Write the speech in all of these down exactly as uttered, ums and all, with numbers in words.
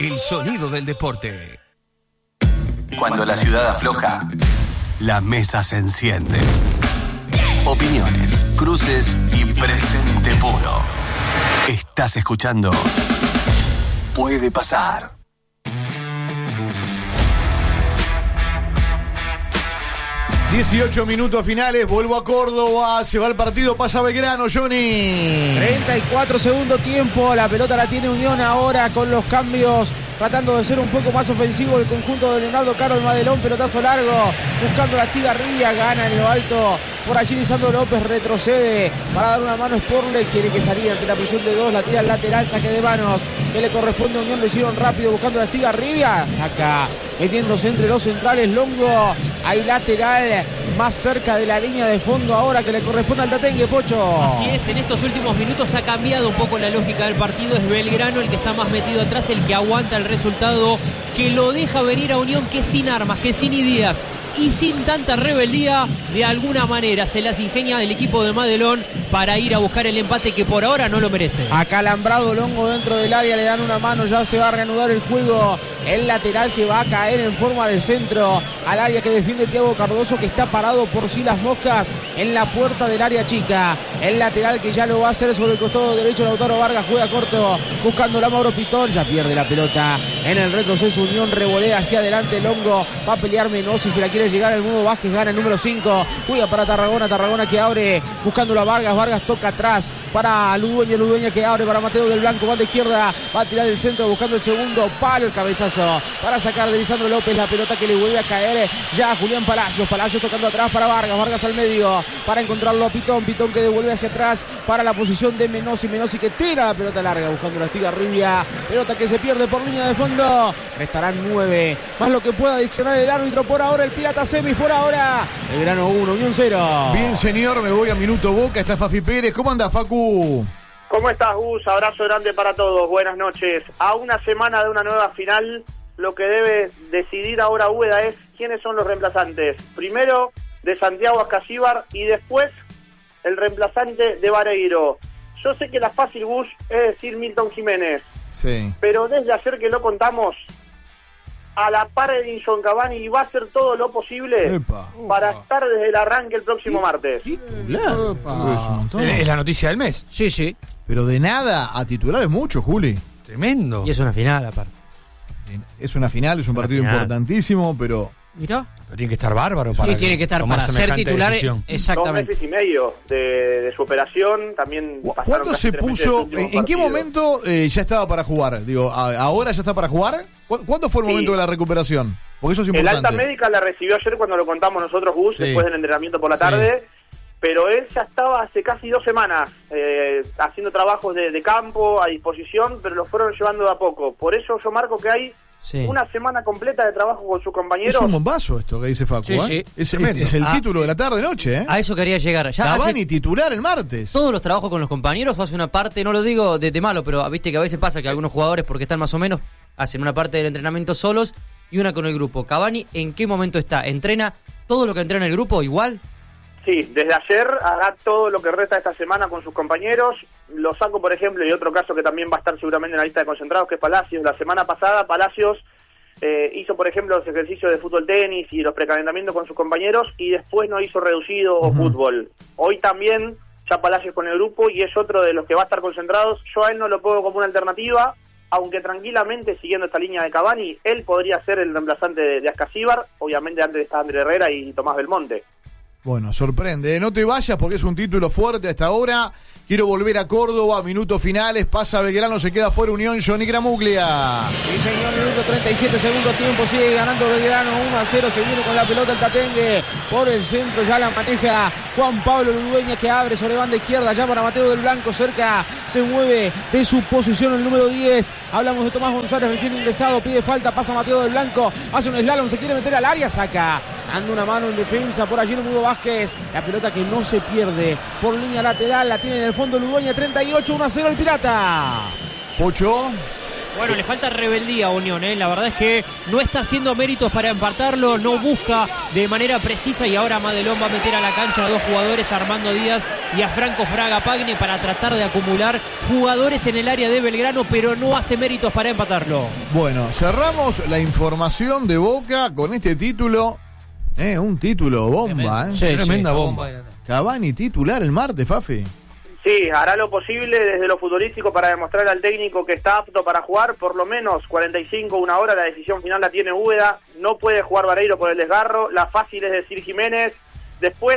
El sonido del deporte. Cuando la ciudad afloja, la mesa se enciende. Opiniones, cruces y presente puro. Estás escuchando Puede Pasar. dieciocho minutos finales, vuelvo a Córdoba, se va el partido, pasa Belgrano, Johnny. treinta y cuatro segundo tiempo, la pelota la tiene Unión ahora con los cambios, tratando de ser un poco más ofensivo el conjunto de Leonardo Caro, el Madelón, pelotazo largo, buscando la Estigarribia, gana en lo alto, por allí Lisandro López retrocede para dar una mano Sporle, quiere que salga ante la presión de dos, la tira al lateral, saque de manos, que le corresponde a Unión, le hicieron rápido buscando la Estigarribia, saca, metiéndose entre los centrales, Longo, hay lateral, más cerca de la línea de fondo ahora que le corresponde al Tatengue, Pocho. Así es, en estos últimos minutos ha cambiado un poco la lógica del partido, es Belgrano el que está más metido atrás, el que aguanta el resultado, que lo deja venir a Unión, que sin armas, que sin ideas y sin tanta rebeldía, de alguna manera se las ingenia del equipo de Madelón para ir a buscar el empate que por ahora no lo merece. Acalambrado Longo dentro del área, le dan una mano, ya se va a reanudar el juego, el lateral que va a caer en forma de centro al área que defiende Thiago Cardoso, que está parado por si las moscas en la puerta del área chica, el lateral que ya lo va a hacer sobre el costado derecho, Lautaro Vargas juega corto, buscando la Mauro Pitón, ya pierde la pelota en el retroceso Unión, revolea hacia adelante Longo, va a pelear Menossi, se la quiere llegar el Mudo Vázquez, gana el número cinco, juega para Tarragona, Tarragona que abre buscándolo a Vargas, Vargas toca atrás para Ludueña, Ludueña que abre para Mateo del Blanco, banda izquierda, va a tirar el centro buscando el segundo palo, el cabezazo para sacar de Lisandro López, la pelota que le vuelve a caer ya a Julián Palacios, Palacios tocando atrás para Vargas, Vargas al medio para encontrarlo a Pitón, Pitón que devuelve hacia atrás para la posición de Menossi, Menossi que tira la pelota larga buscando la Estigarribia, pelota que se pierde por línea de fondo, restarán nueve, más lo que pueda adicionar el árbitro por ahora, el Pirata Semis por ahora, Belgrano uno, Unión cero. Bien señor, me voy a Minuto Boca, está Fafi Pérez, ¿cómo anda Facu? ¿Cómo estás, Gus? Abrazo grande para todos, buenas noches. A una semana de una nueva final, lo que debe decidir ahora Úbeda es quiénes son los reemplazantes. Primero de Santiago Ascasíbar y después el reemplazante de Vareiro. Yo sé que la fácil, Gus, es decir Milton Jiménez, sí, pero desde ayer que lo contamos, a la par de Edinson Cavani va a hacer todo lo posible Epa. para estar desde el arranque el próximo martes. Titular. Es un montón. Es la noticia del mes. Sí, sí. Pero de nada a titular es mucho, Juli. Tremendo. Y es una final aparte. Es una final, es un Una partido final. importantísimo, pero Mirá. Pero tiene que estar bárbaro para Sí, tiene que estar tomar para ser semejante titular. decisión. Dos Exactamente. meses y medio de, de su operación, también ¿cu- pasaron ¿cuándo casi se tres meses puso? del último ¿En qué partido. momento eh, ya estaba para jugar? Digo, ¿a- ¿ahora ya está para jugar? ¿Cu- ¿Cuándo fue el Sí. momento de la recuperación? Porque eso es El importante. alta médica la recibió ayer cuando lo contamos nosotros, Gus, Sí. después del entrenamiento por la Sí. tarde, pero él ya estaba hace casi dos semanas eh, haciendo trabajos de, de campo a disposición, pero lo fueron llevando de a poco. Por eso yo marco que hay Sí. una semana completa de trabajo con sus compañeros. Es un bombazo esto que dice Facu, Sí, ¿eh? sí. Es, Tremendo. es el Ah. título de la tarde-noche, ¿eh? A eso quería llegar. Ya Cavani hace titular el martes. todos los trabajos con los compañeros, o hace una parte, no lo digo de, de malo, pero viste que a veces pasa que algunos jugadores, porque están más o menos, hacen una parte del entrenamiento solos y una con el grupo. Cavani, ¿en qué momento está? ¿Entrena todo lo que entrena el grupo igual? Sí, desde ayer hará todo lo que resta esta semana con sus compañeros. Lo saco, por ejemplo, y otro caso que también va a estar seguramente en la lista de concentrados, que es Palacios. La semana pasada, Palacios eh, hizo, por ejemplo, los ejercicios de fútbol tenis y los precalentamientos con sus compañeros y después no hizo reducido o fútbol. Hoy también ya Palacios con el grupo y es otro de los que va a estar concentrados. Yo a él no lo pongo como una alternativa, aunque tranquilamente, siguiendo esta línea de Cavani, él podría ser el reemplazante de, de Ascasíbar. Obviamente antes está André Herrera y Tomás Belmonte. Bueno, sorprende. No te vayas porque es un título fuerte hasta ahora. Quiero volver a Córdoba, minutos finales. Pasa Belgrano, se queda fuera Unión, Johnny Gramuglia. Sí, señor, minuto treinta y siete, segundo tiempo, sigue ganando Belgrano uno a cero, se viene con la pelota el Tatengue, por el centro ya la maneja Juan Pablo Ludueña que abre sobre banda izquierda, ya para Mateo del Blanco, cerca se mueve de su posición el número diez, hablamos de Tomás González recién ingresado, pide falta, pasa Mateo del Blanco, hace un slalom, se quiere meter al área, saca, dando una mano en defensa, por allí el Mudo Vázquez, la pelota que no se pierde, por línea lateral, la tiene en el fondo Ludueña, treinta y ocho, uno a cero el Pirata. Pocho. Bueno, le falta rebeldía a Unión, ¿eh? La verdad es que no está haciendo méritos para empatarlo, no busca de manera precisa y ahora Madelón va a meter a la cancha a dos jugadores, a Armando Díaz y a Franco Fragapane, para tratar de acumular jugadores en el área de Belgrano, pero no hace méritos para empatarlo. Bueno, cerramos la información de Boca con este título, eh, un título bomba, ¿eh? Sí, tremenda sí, bomba. Cavani titular el martes, Fafi. Sí, hará lo posible desde lo futbolístico para demostrar al técnico que está apto para jugar, por lo menos cuarenta y cinco, una hora, la decisión final la tiene Úbeda, no puede jugar Vareiro por el desgarro, la fácil es decir Jiménez, después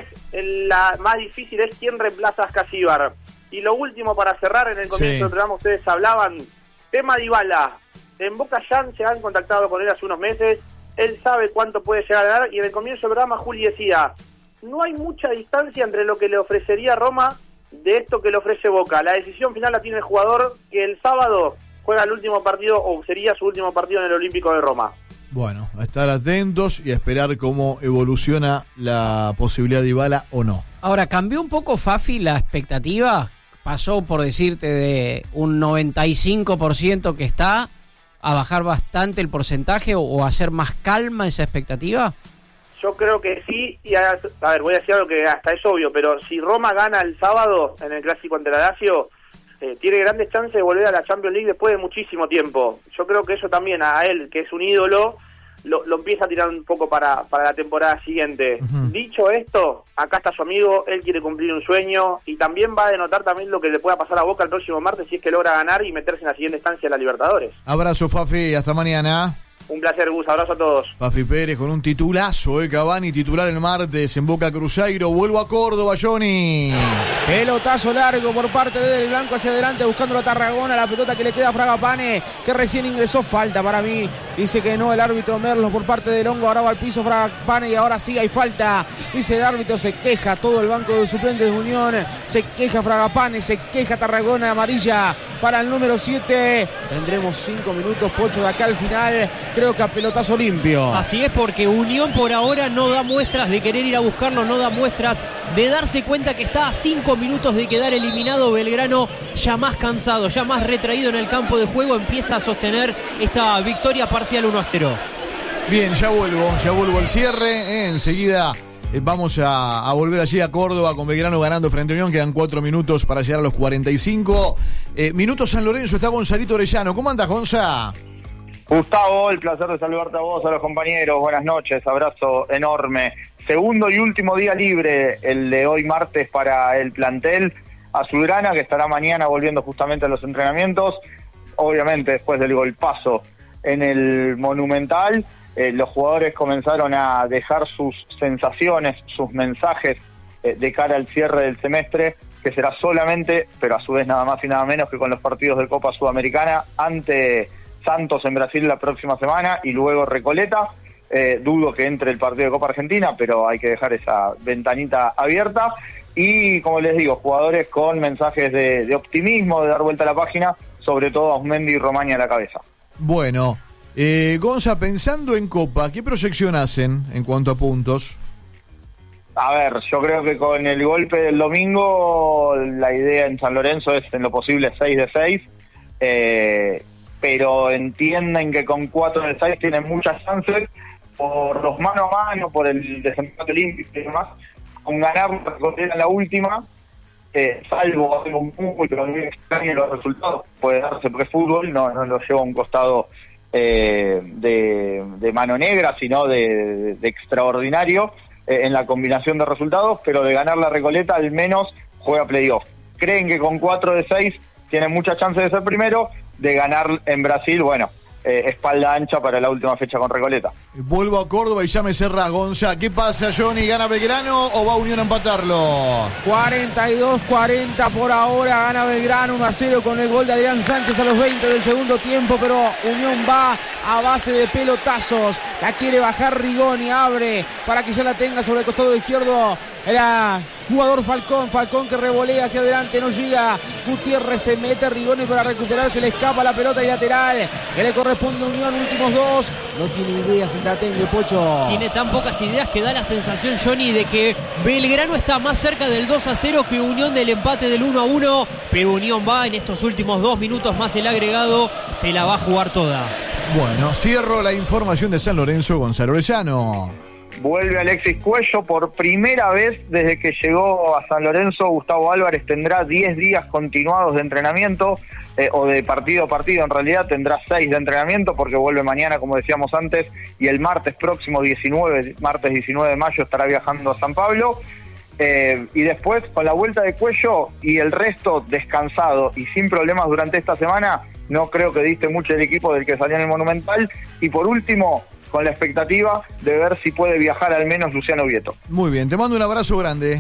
la más difícil es quién reemplaza a Ascasíbar. Y lo último para cerrar, en el comienzo Sí. del programa ustedes hablaban, tema Dybala, en Boca ya se han contactado con él hace unos meses, él sabe cuánto puede llegar a dar, y en el comienzo del programa Juli decía, no hay mucha distancia entre lo que le ofrecería Roma de esto que le ofrece Boca. La decisión final la tiene el jugador, que el sábado juega el último partido, o sería su último partido en el Olímpico de Roma. Bueno, a estar atentos y a esperar cómo evoluciona la posibilidad de Dybala o no. Ahora, ¿cambió un poco, Fafi, la expectativa? Pasó, por decirte, de un noventa y cinco por ciento que está a bajar bastante el porcentaje o, o a hacer más calma esa expectativa. Yo creo que sí, y a, a ver, voy a decir algo que hasta es obvio, pero si Roma gana el sábado en el Clásico ante la Lazio, eh, tiene grandes chances de volver a la Champions League después de muchísimo tiempo. Yo creo que eso también a él, que es un ídolo, lo, lo empieza a tirar un poco para, para la temporada siguiente. Uh-huh. Dicho esto, acá está su amigo, él quiere cumplir un sueño, y también va a denotar también lo que le pueda pasar a Boca el próximo martes si es que logra ganar y meterse en la siguiente estancia de la Libertadores. Abrazo, Fafi, hasta mañana. Un placer, Gus, abrazo a todos. Fafi Pérez con un titulazo, eh, Cavani titular el martes en Boca Cruzeiro. Vuelvo a Córdoba, Johnny. Pelotazo largo por parte de Del Blanco hacia adelante, buscando a Tarragona, la pelota que le queda a Fragapane, que recién ingresó, falta para mí, dice que no el árbitro Merlos por parte de Longo, ahora va al piso Fragapane y ahora sí hay falta, dice el árbitro, se queja todo el banco de suplentes de Unión, se queja Fragapane, se queja Tarragona, amarilla para el número siete, tendremos cinco minutos, Pocho, de acá al final, creo que a pelotazo limpio. Así es, porque Unión por ahora no da muestras de querer ir a buscarlo, no da muestras de darse cuenta que está a cinco minutos de quedar eliminado. Belgrano, ya más cansado, ya más retraído en el campo de juego, empieza a sostener esta victoria parcial uno a cero. Bien, ya vuelvo, ya vuelvo al cierre, eh, enseguida eh, vamos a, a volver allí a Córdoba con Belgrano ganando frente a Unión, quedan cuatro minutos para llegar a los cuarenta y cinco. Eh, minutos San Lorenzo, está Gonzalito Orellano, ¿cómo andas, Gonza? Gustavo, el placer de saludarte a vos, a los compañeros, buenas noches, abrazo enorme. Segundo y último día libre, el de hoy martes para el plantel azulgrana, que estará mañana volviendo justamente a los entrenamientos. Obviamente después del golpazo en el Monumental, eh, los jugadores comenzaron a dejar sus sensaciones, sus mensajes eh, de cara al cierre del semestre, que será solamente, pero a su vez nada más y nada menos que con los partidos de Copa Sudamericana ante Santos en Brasil la próxima semana y luego Recoleta. Eh, dudo que entre el partido de Copa Argentina, pero hay que dejar esa ventanita abierta. Y como les digo, jugadores con mensajes de, de optimismo, de dar vuelta a la página, sobre todo a Osmendi y Romaña a la cabeza. Bueno, eh, Gonza, pensando en Copa, ¿qué proyección hacen en cuanto a puntos? A ver, yo creo que con el golpe del domingo, la idea en San Lorenzo es en lo posible seis de seis. Eh, pero entienden que con cuatro de seis tienen muchas chances por los mano a mano, por el desempate olímpico y demás, con ganar en la última, eh, salvo algo muy, pero muy extraño los resultados, puede darse porque es fútbol, no, no lo lleva a un costado eh, de, de mano negra, sino de, de, de extraordinario eh, en la combinación de resultados, pero de ganar la Recoleta al menos juega playoff. Creen que con cuatro de seis tienen muchas chances de ser primero, de ganar en Brasil, bueno, eh, espalda ancha para la última fecha con Recoleta. Vuelvo a Córdoba y ya me cerrás, Gonza. ¿Qué pasa, Johnny? ¿Gana Belgrano o va Unión a empatarlo? cuarenta y dos cuarenta por ahora, gana Belgrano uno a cero con el gol de Adrián Sánchez a los veinte del segundo tiempo, pero Unión va a base de pelotazos. La quiere bajar Rigoni, abre para que ya la tenga sobre el costado izquierdo. Era jugador Falcón, Falcón que revolea hacia adelante, no llega. Gutiérrez se mete, Rigoni para recuperarse, le escapa la pelota y lateral que le corresponde a Unión, últimos dos. No tiene ideas el Tatengue, Pocho. Tiene tan pocas ideas que da la sensación, Johnny, de que Belgrano está más cerca del dos a cero que Unión del empate del uno a uno, pero Unión va en estos últimos dos minutos más el agregado, se la va a jugar toda. Bueno, cierro la información de San Lorenzo, Gonzalo Orellano. Vuelve Alexis Cuello por primera vez desde que llegó a San Lorenzo. Gustavo Álvarez tendrá diez días continuados de entrenamiento, eh, o de partido a partido. En realidad tendrá seis de entrenamiento porque vuelve mañana, como decíamos antes, y el martes próximo, diecinueve, martes diecinueve de mayo, estará viajando a San Pablo. Eh, y después, con la vuelta de Cuello y el resto descansado y sin problemas durante esta semana, no creo que diste mucho el equipo del que salió en el Monumental. Y por último, con la expectativa de ver si puede viajar al menos Luciano Vieto. Muy bien, te mando un abrazo grande.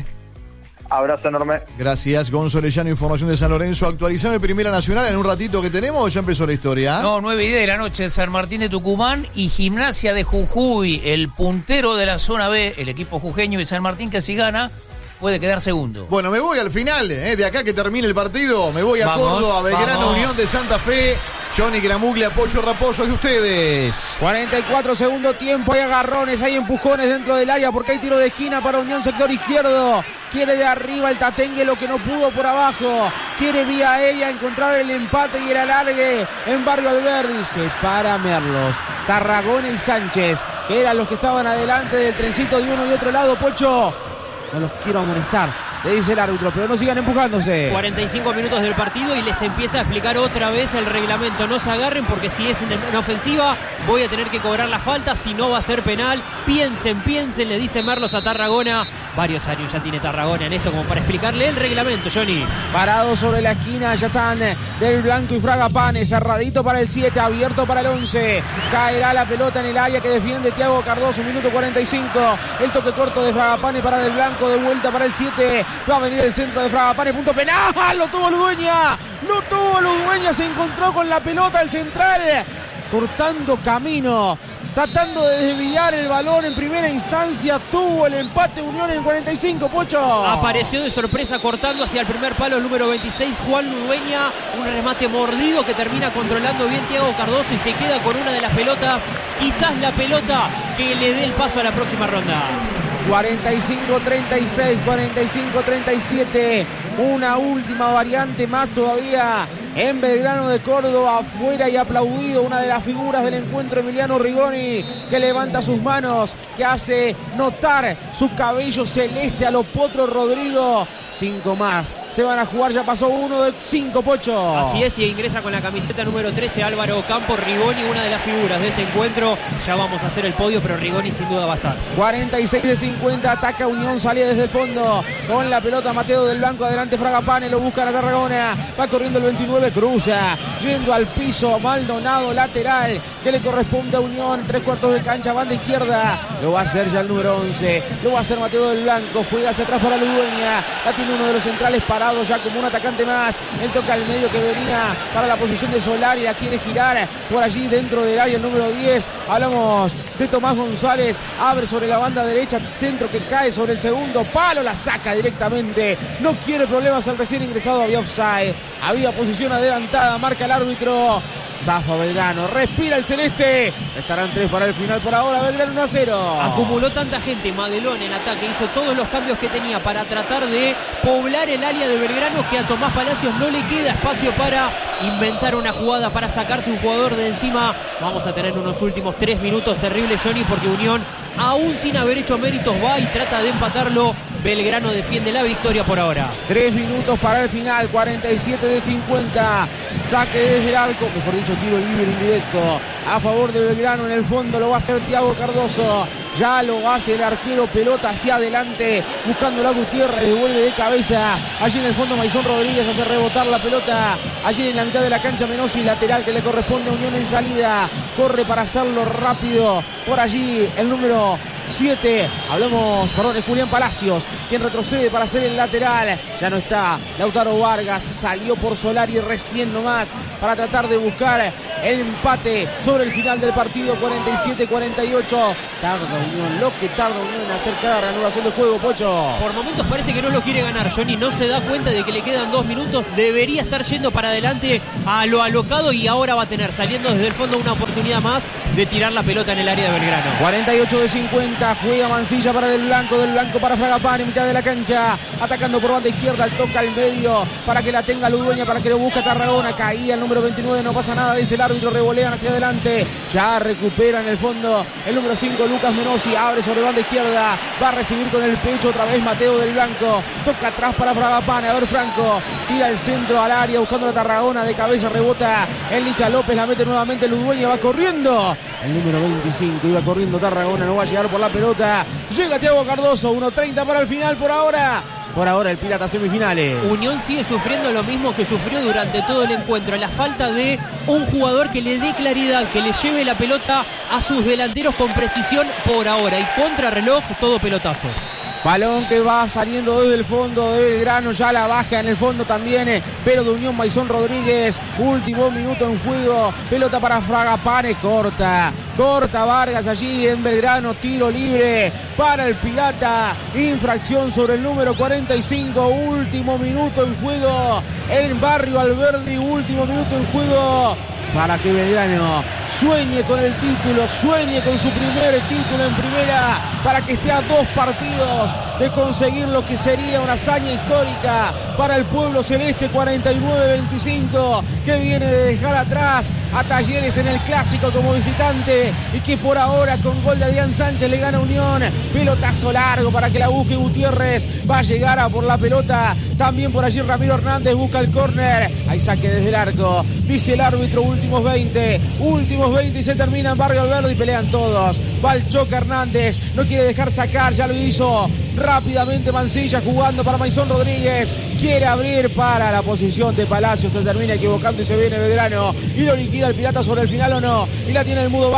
Abrazo enorme. Gracias, Gonzalo Orellano, información de San Lorenzo. Actualizame Primera Nacional en un ratito que tenemos, ¿o ya empezó la historia? No, nueve y diez de la noche, San Martín de Tucumán y Gimnasia de Jujuy, el puntero de la zona B, el equipo jujeño, y San Martín, que si gana puede quedar segundo. Bueno, me voy al final, ¿eh? De acá que termine el partido, me voy a Vamos, Córdoba, Belgrano, vamos. Unión de Santa Fe, Johnny Gramuglia, Pocho Raposo, es de ustedes. cuarenta y cuatro segundo tiempo, hay agarrones, hay empujones dentro del área porque hay tiro de esquina para Unión sector izquierdo. Quiere de arriba el Tatengue lo que no pudo por abajo. Quiere vía aérea encontrar el empate y el alargue en Barrio Alberdi. Se para Merlos, Tarragona y Sánchez, que eran los que estaban adelante del trencito de uno y otro lado. Pocho, no los quiero amonestar, le dice el árbitro, pero no sigan empujándose. cuarenta y cinco minutos del partido y les empieza a explicar otra vez el reglamento. No se agarren porque si es en, en ofensiva voy a tener que cobrar la falta, si no va a ser penal. Piensen, piensen, le dice Merlos a Tarragona. Varios años ya tiene Tarragona en esto como para explicarle el reglamento, Johnny. Parado sobre la esquina, ya están Del Blanco y Fragapane, cerradito para el siete, abierto para el once. Caerá la pelota en el área que defiende Thiago Cardoso, minuto cuarenta y cinco. El toque corto de Fragapane para Del Blanco, de vuelta para el siete. Va a venir el centro de Fragapane, punto penal. Lo tuvo Ludueña, lo tuvo Ludueña, se encontró con la pelota el central, cortando camino, tratando de desviar el balón en primera instancia. Tuvo el empate Unión en el cuarenta y cinco, Pocho. Apareció de sorpresa cortando hacia el primer palo el número veintiséis, Juan Ludueña. Un remate mordido que termina controlando bien Thiago Cardoso y se queda con una de las pelotas, quizás la pelota que le dé el paso a la próxima ronda. cuarenta y cinco treinta y seis, cuarenta y cinco treinta y siete. Una última variante más todavía en Belgrano de Córdoba, afuera y aplaudido. Una de las figuras del encuentro, Emiliano Rigoni, que levanta sus manos, que hace notar su cabello celeste a lo Potro Rodrigo. Cinco más, se van a jugar, ya pasó uno de cinco, Pocho. Así es, y ingresa con la camiseta número trece Álvaro Campos. Rigoni, una de las figuras de este encuentro. Ya vamos a hacer el podio, pero Rigoni sin duda va a estar. cuarenta y seis de cincuenta, ataca Unión, sale desde el fondo con la pelota Mateo del Blanco, adelante Fragapane, lo busca la Tarragona, va corriendo el veintinueve, cruza, yendo al piso, Maldonado, lateral, que le corresponde a Unión, tres cuartos de cancha, banda izquierda, lo va a hacer ya el número once, lo va a hacer Mateo del Blanco, juega hacia atrás para Ludueña, la tiene uno de los centrales parado ya como un atacante más, él toca al medio que venía para la posición de Solari, la quiere girar por allí dentro del área el número diez, hablamos de Tomás González, abre sobre la banda derecha, centro que cae sobre el segundo palo, la saca directamente, no quiere problemas al recién ingresado, había offside, había posición adelantada, marca el árbitro, zafa Belgrano, respira el celeste, estarán tres para el final por ahora, Belgrano uno a cero. Acumuló tanta gente, Madelón en ataque, hizo todos los cambios que tenía para tratar de poblar el área de Belgrano, que a Tomás Palacios no le queda espacio para inventar una jugada, para sacarse un jugador de encima. Vamos a tener unos últimos tres minutos terribles, Johnny, porque Unión, aún sin haber hecho méritos, va y trata de empatarlo. Belgrano defiende la victoria por ahora. Tres minutos para el final, cuarenta y siete de cincuenta. Saque desde el arco, mejor dicho, tiro libre indirecto a favor de Belgrano. En el fondo lo va a hacer Thiago Cardoso. Ya lo hace el arquero, pelota hacia adelante, buscando la Gutiérrez, devuelve de cabeza. Allí en el fondo Maizón Rodríguez hace rebotar la pelota. Allí en la mitad de la cancha Menosi, lateral que le corresponde a Unión en salida. Corre para hacerlo rápido. Por allí el número siete, hablamos, perdón, es Julián Palacios, quien retrocede para hacer el lateral. Ya no está Lautaro Vargas, salió por Solari recién nomás para tratar de buscar el empate sobre el final del partido, cuarenta y siete cuarenta y ocho. Tarda Unión, lo que tarda Unión en hacer cada reanudación de juego, Pocho. Por momentos parece que no lo quiere ganar, Johnny, no se da cuenta de que le quedan dos minutos, debería estar yendo para adelante a lo alocado y ahora va a tener, saliendo desde el fondo, una oportunidad más de tirar la pelota en el área de Belgrano. cuarenta y ocho de cincuenta, juega Mancilla para Del Blanco, Del Blanco para Fragapane, en mitad de la cancha, atacando por banda izquierda, toca al medio para que la tenga Ludueña, para que lo busque Tarragona, caía el número veintinueve, no pasa nada, dice el árbitro, revolean hacia adelante, ya recupera en el fondo el número cinco, Lucas Menossi, abre sobre banda izquierda, va a recibir con el pecho otra vez Mateo Del Blanco, toca atrás para Fragapane, a ver Franco, tira el centro al área buscando la Tarragona, de cabeza rebota el Licha López, la mete nuevamente Ludueña, va corriendo el número veinticinco, iba corriendo Tarragona, no va a llegar por la pelota, llega Thiago Cardoso, uno treinta para el final por ahora. Por ahora el Pirata semifinales. Unión sigue sufriendo lo mismo que sufrió durante todo el encuentro. La falta de un jugador que le dé claridad, que le lleve la pelota a sus delanteros con precisión por ahora. Y contrarreloj, todo pelotazos. Balón que va saliendo desde el fondo de Belgrano, ya la baja en el fondo también, pero de Unión Maison Rodríguez, último minuto en juego, pelota para Fragapane, corta, corta Vargas allí en Belgrano, tiro libre para el Pirata, infracción sobre el número cuarenta y cinco, último minuto en juego en Barrio Alberdi, último minuto en juego para que Belgrano sueñe con el título, sueñe con su primer título en primera, para que esté a dos partidos de conseguir lo que sería una hazaña histórica para el pueblo celeste. Cuarenta y nueve veinticinco, que viene de dejar atrás a Talleres en el clásico como visitante y que por ahora con gol de Adrián Sánchez le gana Unión. Pelotazo largo para que la busque Gutiérrez, va a llegar a por la pelota también por allí Ramiro Hernández, busca el córner, hay saque desde el arco, dice el árbitro, últimos veinte, últimos veinte y se termina en Barrio Alberdi y pelean todos. Va el Choca Hernández, no quiere dejar sacar, ya lo hizo rápidamente Mancilla jugando para Maison Rodríguez, quiere abrir para la posición de Palacios, se termina equivocando y se viene Belgrano y lo liquida el Pirata sobre el final o no, y la tiene el Mudo